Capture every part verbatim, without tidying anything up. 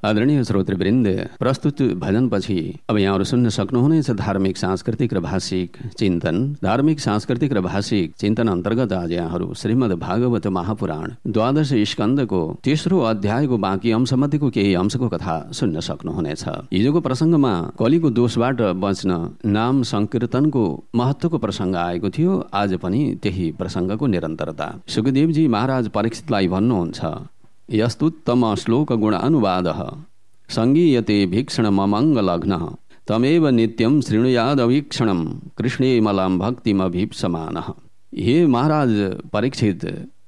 आदरणीय श्रोतृवृन्द, प्रस्तुत भजनपछि अब यहाँहरू सुन्न सक्नुहुनेछ धार्मिक सांस्कृतिक र भाषिक चिन्तन। धार्मिक सांस्कृतिक र भाषिक चिन्तन अन्तर्गत आज यहाँहरू श्रीमद् भागवत महापुराण द्वादश स्कन्धको तेस्रो अध्यायको बाँकी अंशमध्येको केही अंशको कथा सुन्न सक्नुहुनेछ। हिजोको प्रसङ्गमा कलिको दोषबाट बच्न नाम संकीर्तनको महत्त्वको प्रसङ्ग आएको थियो। आज पनि त्यही प्रसङ्गको निरन्तरता। सुखदेवजी महाराज परीक्षितलाई भन्नुहुन्छ, यस्तुत्तम श्लोक गुण अनुवादः सङ्गीयते भीक्षण ममङ्गलघ्नः तमेव नित्यं शृणुयादवीक्षणं कृष्णे मलां भक्तिमभीप्समानः। हे महाराज परीक्षित,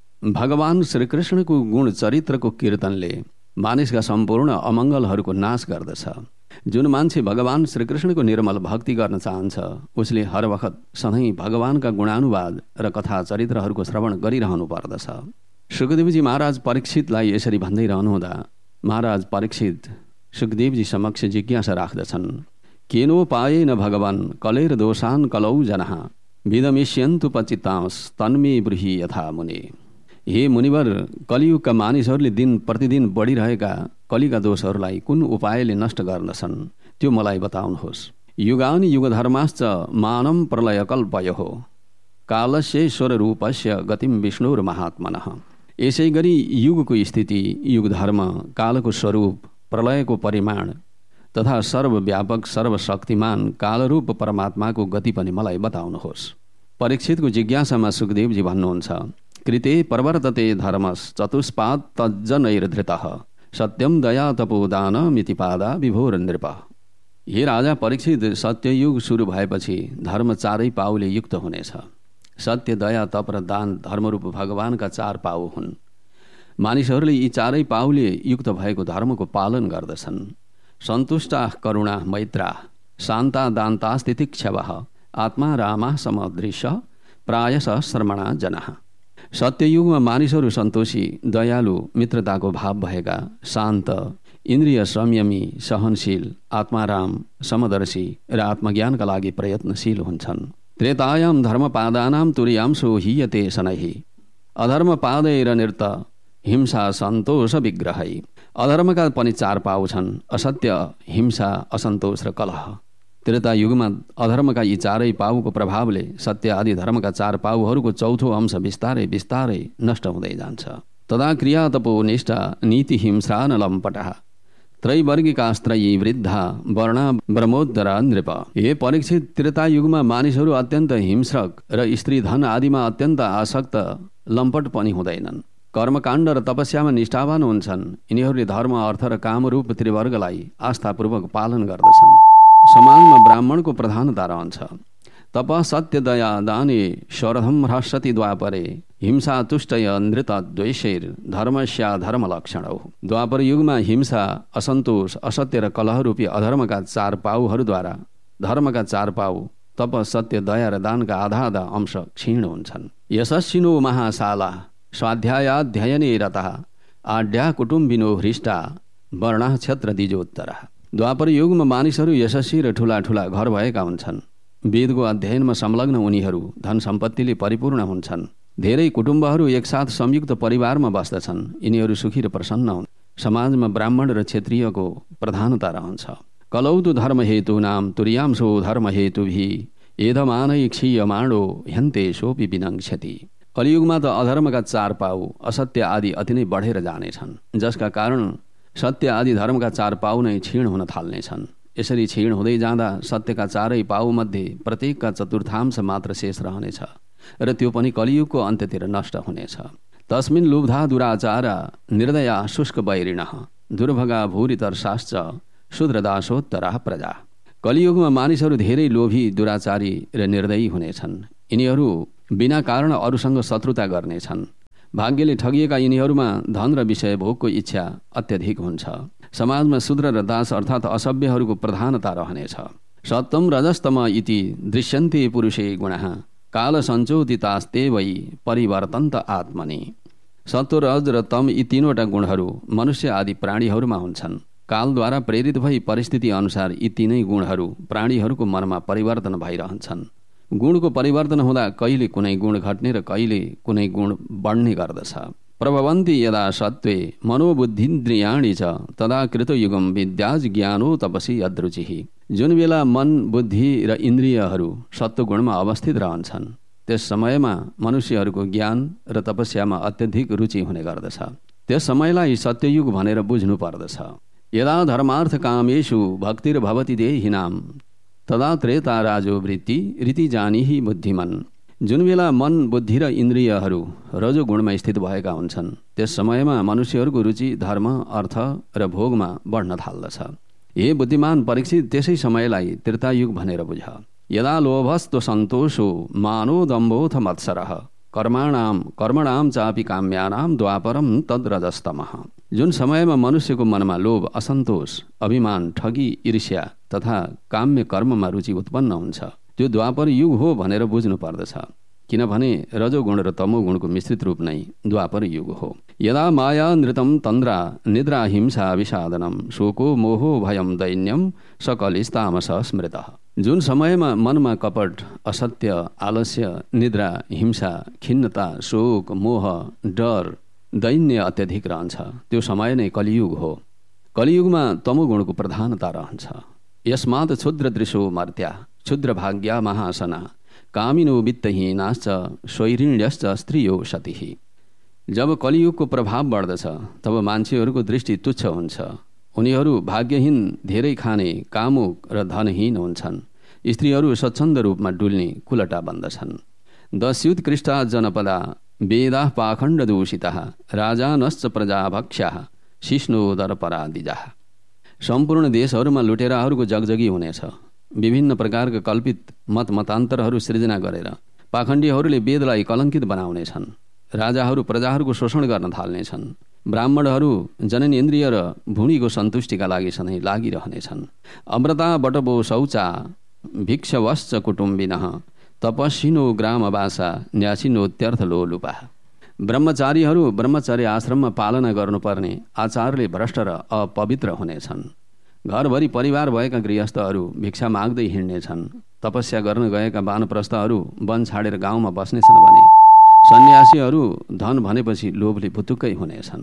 भगवान श्रीकृष्णको गुण चरित्रको कीर्तनले मानिसका सम्पूर्ण अमङ्गलहरूको नाश गर्दछ। जुन मान्छे भगवान श्रीकृष्णको निर्मल भक्ति गर्न चाहन्छ उसले हर वखत सधैँ भगवानका गुणानुवाद र कथा चरित्रहरूको श्रवण गरिरहनु पर्दछ। सुखदेवजी महाराज परीक्षितलाई यसरी भन्दै रहनुहुँदा महाराज परीक्षित सुखदेवजी समक्ष जिज्ञासा राख्दछन्, केनोपायेन भगवान् कलेर दोषान् कलौ जनः विदमिष्यन्तु पचितांस तन्मे ब्रूहि यथा मुने। हे मुनिवर, कलियुगका मानिसहरूले दिन प्रतिदिन बढिरहेका कलिका दोषहरूलाई कुन उपायले नष्ट गर्दछन् त्यो मलाई बताउनुहोस्। युगानि युगधर्माश्च मानं प्रलयकल्पयोः कालस्यैश्वर रूपस्य गतिं विष्णुर्महात्मनः। यसै गरी युगको स्थिति, युगधर्म, कालको स्वरूप, प्रलयको परिमाण तथा सर्वव्यापक सर्वशक्तिमान कालरूप परमात्माको गति पनि मलाई बताउनुहोस्। परीक्षितको जिज्ञासामा सुखदेवजी भन्नुहुन्छ, कृते प्रवर्तते धर्मस् चतुष्पाद तज्जनैर्धृतः सत्यम दया तपोदान मितिपादा विभोर नृप। हे राजा परीक्षित, सत्ययुग सुरु भएपछि धर्म चारै पाउले युक्त हुनेछ। सत्य, दया, तप र दान धर्मरूप भगवानका चार पाउ हुन्। मानिसहरूले यी चारै पाउले युक्त भएको धर्मको पालन गर्दछन्। सन्तुष्टा करुणा मैत्रा शान्ता दान्तास्तितिक्षवः आत्मा रामा समदृश्य प्रायश श्रमणा जनः। सत्ययुगमा मानिसहरू सन्तोषी, दयालु, मित्रताको भाव भएका, शान्त, इन्द्रिय संयमी, सहनशील, आत्माराम, समदर्शी र आत्मज्ञानका लागि प्रयत्नशील हुन्छन्। त्रेतायां धर्मपादानां तुर्यांशो हीयते शनैः अधर्मपादैरनिर्त हिंसा सन्तोष विग्रहै। अधर्मका पनि चार पाउ छन्, असत्य, हिंसा, असन्तोष र कलह। त्रेता युगमा अधर्मका यी चारै पाउको प्रभावले सत्य आदि धर्मका चार पाउहरूको चौथो अंश बिस्तारै बिस्तारै नष्ट हुँदै जान्छ। तदा क्रिया तपो निष्ठा नीति हिंसा न लम्पटः त्रैवर्गिकास्त्रयी वृद्धा वर्णा ब्रह्मोद्धरा नृप। हे परीक्षित, त्रेता युगमा मानिसहरू अत्यन्त हिंस्रक र स्त्री धन आदिमा अत्यन्त आसक्त लम्पट पनि हुँदैनन्। कर्मकाण्ड र तपस्यामा निष्ठावान हुन्छन्। यिनीहरूले धर्म, अर्थ र कामरूप त्रिवर्गलाई आस्थापूर्वक पालन गर्दछन्। समाजमा ब्राह्मणको प्रधानता रहन्छ। तप सत्य दया दाने शौर्धम ह्रस्यति द्वापरे हिंसा तुष्टय नृत द्वेषैर धर्मस्या धर्म लक्षणौ। द्वापर युगमा हिंसा, असन्तोष, असत्य र कलहरूपी अधर्मका चार पाउहरूद्वारा धर्मका चार पाउ तप, सत्य, दया र दानका आधा आधा अंश क्षीण हुन्छन्। यशस्विनो महाशाला स्वाध्यायाध्ययने रतः आढ्या कुटुम्बिनो हृष्टा वर्णा क्षत्र दिजोत्तरः। द्वापर युगमा मानिसहरू यशस्वी र ठुला ठुला घर भएका हुन्छन्। वेदको अध्ययनमा संलग्न उनीहरू धन सम्पत्तिले परिपूर्ण हुन्छन्। धेरै कुटुम्बहरू एकसाथ संयुक्त परिवारमा बस्दछन्। यिनीहरू सुखी र प्रसन्न हुन्। समाजमा ब्राह्मण र क्षत्रियको प्रधानता रहन्छ। कलौतु धर्म हेतु नाम तुर्यांशो धर्म हेतुभिः एधमानै क्षीयमाणो ह्यन्ते सोपि विनङ्क्षति। कलियुगमा त अधर्मका चार पाउ, असत्य आदि अति नै बढेर जानेछन्, जसका कारण सत्य आदि धर्मका चार पाउ नै क्षीण हुन थाल्नेछन्। यसरी क्षीण हुँदै जाँदा सत्यका चारै पाउमध्ये प्रत्येकका चतुर्थांश मात्र शेष रहनेछ र त्यो पनि कलियुगको अन्त्यतिर नष्ट हुनेछ। तस्मिन् लुब्धा दुराचारा निर्दया शुष्क वैरिणः दुर्भगा भूरितर्षाश्च शूद्रदासोत्तरा प्रजा। कलियुगमा मानिसहरू धेरै लोभी, दुराचारी र निर्दयी हुनेछन्। यिनीहरू बिना कारण अरूसँग शत्रुता गर्नेछन्। भाग्यले ठगिएका यिनीहरूमा धन र विषय भोगको इच्छा अत्यधिक हुन्छ। समाजमा शूद्र र दास अर्थात् असभ्यहरूको प्रधानता रहनेछ। सत्तम रजस्तम इति दृश्यन्ते पुरुषे गुणः काल सञ्चोदितास्ते वै परिवर्तन्त आत्मनि। सत्व, रज र तम यी तीनवटा गुणहरू मनुष्य आदि प्राणीहरूमा हुन्छन्। कालद्वारा प्रेरित भई परिस्थिति अनुसार यी तीनै गुणहरू प्राणीहरूको मनमा परिवर्तन भइरहन्छन्। गुणको परिवर्तन हुँदा कहिले कुनै गुण घट्ने र कहिले कुनै गुण बढ्ने गर्दछ। प्रभवन्ति यदा सत्त्वे मनोबुद्धिन्द्रियाणि च तदा कृतयुगम विद्याज ज्ञानो तपसी अद्रुचिः। जुन बेला मन, बुद्धि र इन्द्रियहरू सत्वगुणमा अवस्थित रहन्छन् त्यस समयमा मनुष्यहरूको ज्ञान र तपस्यामा अत्यधिक रुचि हुने गर्दछ। त्यस समयलाई सत्ययुग भनेर बुझ्नु पर्दछ। यदा धर्मार्थ कामेषु भक्तिर्भवति देहिनाम तदा त्रेता राजो वृत्ति रीति जानिहि बुद्धिमन। जुन बेला मन, बुद्धि र इन्द्रियहरू रजोगुणमा स्थित भएका हुन्छन् त्यस समयमा मनुष्यहरूको रुचि धर्म, अर्थ र भोगमा बढ्न थाल्दछ। हे बुद्धिमान परीक्षित, त्यसै समयलाई त्रेतायुग भनेर बुझ। यदा लोभस्तो सन्तोषो मानो दम्भोऽथ मत्सरः कर्माणाम कर्मणाम चापि काम्यानाम द्वापरम तद्रजस्तमः। जुन समयमा मनुष्यको मनमा लोभ, असन्तोष, अभिमान, ठगी, ईर्ष्या तथा काम्य कर्ममा रुचि उत्पन्न हुन्छ त्यो द्वापर युग हो भनेर बुझ्नु पर्दछ। किनभने रजोगुण र तमोगुणको मिश्रित रूप नै द्वापर युग हो। यदा माया नृतम तन्द्रा निद्रा हिंसा विषादनम शोको मोहो भयम दैन्यम सकलिस्तामस स्मृतः। जुन समयमा मनमा कपट, असत्य, आलस्य, निद्रा, हिंसा, खिन्नता, शोक, मोह, डर, दैन्य अत्यधिक रहन्छ त्यो समय नै कलियुग हो। कलियुगमा तमोगुणको प्रधानता रहन्छ। यस्मात् क्षुद्रदृशो मर्त्या क्षुद्र भाग्या महासना कामिनो वित्तहीनाश्च स्वैरिण्यश्च स्त्रियो सतिः। जब कलियुगको प्रभाव बढ्दछ तब मान्छेहरूको दृष्टि तुच्छ हुन्छ। उनीहरू भाग्यहीन, धेरै खाने, कामुक र धनहीन हुन्छन्। स्त्रीहरू स्वच्छन्द रूपमा डुल्ने, कुलटा बन्दछन्। दस्युत्कृष्टा जनपदा वेदाः पाखण्ड दूषिताः राजानश्च प्रजाभक्ष्याः शिष्णोदरपरादिजाः। सम्पूर्ण देशहरूमा लुटेराहरूको जगजगी हुनेछ। विभिन्न प्रकारका कल्पित मत मतान्तरहरू सृजना गरेर पाखण्डीहरूले वेदलाई कलङ्कित बनाउनेछन्। राजाहरू प्रजाहरूको शोषण गर्न थाल्नेछन्। ब्राह्मणहरू जननेन्द्रिय र भुँडीको सन्तुष्टिका लागि सधैँ लागिरहनेछन्। अमृता बटबो शौचा भिक्षवश्च कुटुम्बिनः तपस्विनो ग्रामवासा न्यासिनोत्यर्थ लोलुपा। ब्रह्मचारीहरू ब्रह्मचर्य आश्रममा पालना गर्नुपर्ने आचारले भ्रष्ट र अपवित्र हुनेछन्। घरभरि परिवार भएका गृहस्थहरू भिक्षा माग्दै हिँड्नेछन्। तपस्या गर्न गएका वानप्रस्थहरू वन छाडेर गाउँमा बस्नेछन् भने सन्यासीहरू धन भनेपछि लोभले भुतुक्कै हुनेछन्।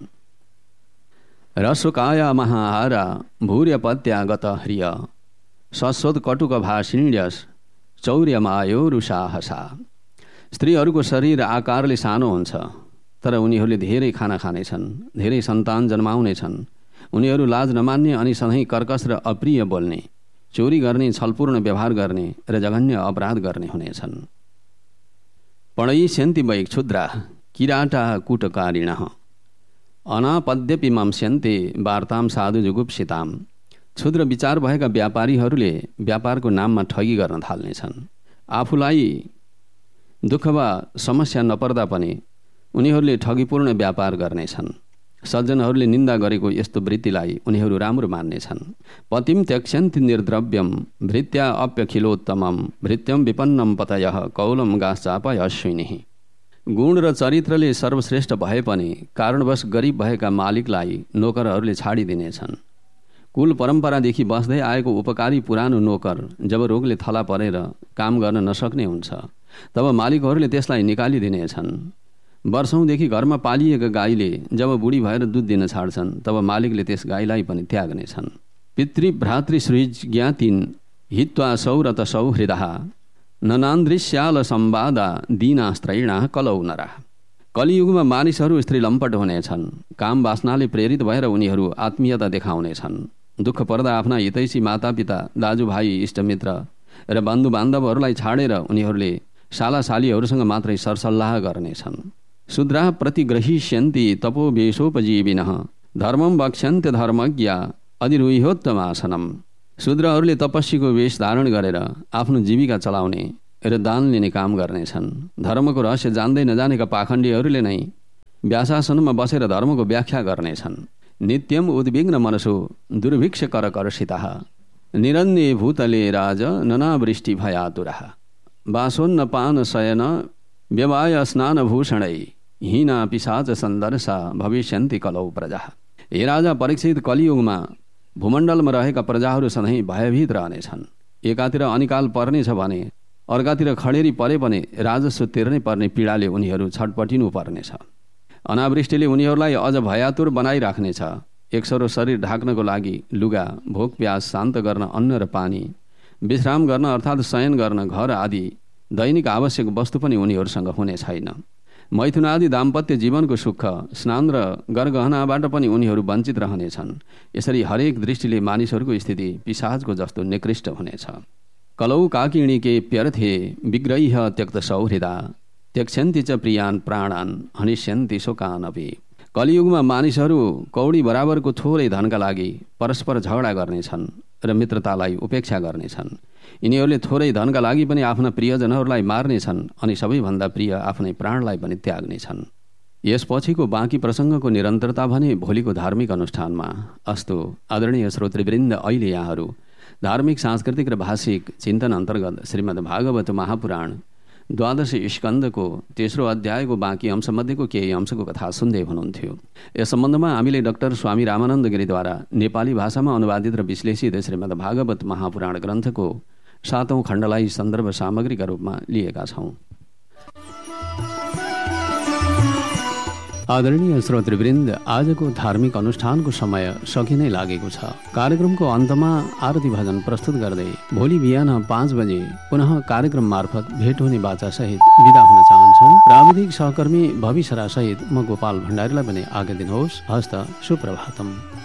रसोकाया महाहारा भूर्यपत्यागत ह्रिय सस्वत कटुक भाषिण्यस चौर्यमायोरुसाहसा। स्त्रीहरूको शरीर आकारले सानो हुन्छ तर उनीहरूले धेरै खाना खानेछन्, धेरै सन्तान जन्माउनेछन्। उनीहरू लाज नमान्ने अनि सधैँ कर्कश र अप्रिय बोल्ने, चोरी गर्ने, छलपूर्ण व्यवहार गर्ने र जघन्य अपराध गर्ने हुनेछन्। पणयिष्यन्ति वै क्षुद्रा किराटा कूटकारिणः अनापद्यपि मंस्यन्ते वार्तां साधु जुगुप्सिताम। क्षुद्र विचार भएका व्यापारीहरूले व्यापारको नाममा ठगी गर्न थाल्नेछन्। आफूलाई दुःख वा समस्या नपर्दा पनि उनीहरूले ठगीपूर्ण व्यापार गर्नेछन्। सज्जनहरूले निन्दा गरेको यस्तो वृत्तिलाई उनीहरू राम्रो मान्नेछन्। पतिम त्यक्ष्यन्ति निर्द्रव्यम भृत्या अप्यखिलोत्तमम भृत्यम विपन्नम पतयः कौलम गाश्चापयश्विनिः। गुण र चरित्रले सर्वश्रेष्ठ भए पनि कारणवश गरिब भएका मालिकलाई नोकरहरूले छाडिदिनेछन्। कुल परम्परादेखि बस्दै आएको उपकारी पुरानो नोकर जब रोगले थला परेर काम गर्न नसक्ने हुन्छ तब मालिकहरूले त्यसलाई निकालिदिनेछन्। वर्षौँदेखि घरमा पालिएका गाईले जब बुढी भएर दुध दिन छाड्छन् तब मालिकले त्यस गाईलाई पनि त्याग्नेछन्। पितृभ्रातृसृज ज्ञातिन हित्वा सौरत सौहृदः ननान्द्रिश्याल सम्वादा दीनास्त्रैणा कलौ नरा। कलियुगमा मानिसहरू स्त्री लम्पट हुनेछन्। काम वासनाले प्रेरित भएर उनीहरू आत्मीयता देखाउनेछन्। दुःख पर्दा आफ्ना हितैषी मातापिता, दाजुभाइ, इष्टमित्र र बन्धु बान्धवहरूलाई छाडेर उनीहरूले सालासालीहरूसँग मात्रै सरसल्लाह गर्नेछन्। शूद्राः प्रतिग्रहीष्यन्ति तपोवेशोपजीविनः धर्मं वक्ष्यन्ते धर्मज्ञा अधिरुह्योत्तमासनम। शूद्रहरूले तपस्वीको वेश धारण गरेर आफ्नो जीविका चलाउने र दान लिने काम गर्नेछन्। धर्मको रहस्य जान्दै नजानेका पाखण्डीहरूले नै व्यासासनमा बसेर धर्मको व्याख्या गर्नेछन्। नित्यम उद्विग्न मनसो दुर्भिक्ष करकर्षिताः निरन्ये भूतले राज ननावृष्टि भयातुरः वासोन्न पान शयन व्यवाय स्नानभूषणै हीना पिशाच सन्दर्शा भविष्यन्ति कलौ प्रजा। हे राजा परीक्षित, कलियुगमा भूमण्डलमा रहेका प्रजाहरू सधैँ भयभीत रहनेछन्। एकातिर अनिकाल पर्नेछ भने अर्कातिर खडेरी परे पनि राजस्व तिर्नै पर्ने पीडाले उनीहरू छटपटिनु पर्नेछ। अनावृष्टिले उनीहरूलाई अझ भयातुर बनाइराख्नेछ। एकसरो शरीर ढाक्नको लागि लुगा, भोक प्यास शान्त गर्न अन्न र पानी, विश्राम गर्न अर्थात् शयन गर्न घर आदि दैनिक आवश्यक वस्तु पनि उनीहरूसँग हुने छैन। मैथुन आदि दाम्पत्य जीवनको सुख, स्नान र गरगहनाबाट पनि उनीहरू वञ्चित रहनेछन्। यसरी हरेक दृष्टिले मानिसहरूको स्थिति पिशाचको जस्तो निकृष्ट हुनेछ। कलौ काकिणीके प्यर्थे विग्रह त्यक्त सौहृदा त्यक्षन्ति च प्रियान प्राणान हनिष्यन्ति शोकानपि। कलियुगमा मानिसहरू कौडी बराबरको थोरै धनका लागि परस्पर झगडा गर्नेछन् र मित्रतालाई उपेक्षा गर्नेछन्। यिनीहरूले थोरै धनका लागि पनि आफ्ना प्रियजनहरूलाई मार्नेछन् अनि सबैभन्दा प्रिय आफ्नै प्राणलाई पनि त्याग्नेछन्। यसपछिको बाँकी प्रसङ्गको निरन्तरता भने भोलिको धार्मिक अनुष्ठानमा। अस्तु आदरणीय श्रोतृवृन्द, अहिले यहाँहरू धार्मिक, सांस्कृतिक र भाषिक चिन्तन अन्तर्गत श्रीमद् भागवत महापुराण द्वादश स्कन्दको तेस्रो अध्यायको बाँकी अंशमध्येको केही अंशको कथा सुन्दै हुनुहुन्थ्यो। यस सम्बन्धमा हामीले डाक्टर स्वामी रामानन्द गिरीद्वारा नेपाली भाषामा अनुवादित र विश्लेषित श्रीमद् भागवत महापुराण ग्रन्थको सातौं खण्डलाई सन्दर्भ सामग्रीका रूपमा लिएका छौँ। आदरणीय श्रोतृवृन्द, आजको धार्मिक अनुष्ठानको समय सकि नै लागेको छ। कार्यक्रमको अन्तमा आरती भजन प्रस्तुत गर्दै भोलि बिहान पाँच बजे पुनः कार्यक्रम मार्फत भेट हुने बाचासहित विदा हुन चाहन्छौँ। प्राविधिक सहकर्मी भविसरा सहित म गोपाल भण्डारीलाई पनि आज्ञा दिनुहोस्। हस्त सुप्रभातम।